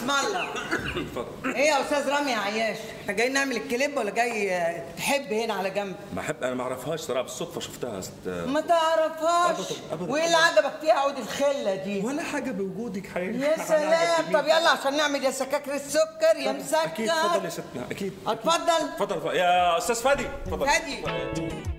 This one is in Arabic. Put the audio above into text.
اسم الله. اتفضل. ايه يا استاذ رامي يا عياش، احنا جايين نعمل الكليب ولا جاي تحب هنا على جنب؟ بحب انا ما اعرفهاش صراحه، بالصدفه شفتها ما تعرفهاش؟ أبداً. وايه اللي عجبك فيها عود الخله دي؟ ولا حاجه بوجودك حقيقي. يا سلام. طب يلا عشان نعمل يا سكاكر السكر يا مسكر. اكيد اتفضل يا ستنا اكيد. اتفضل. اتفضل يا استاذ فادي. اتفضل. فادي.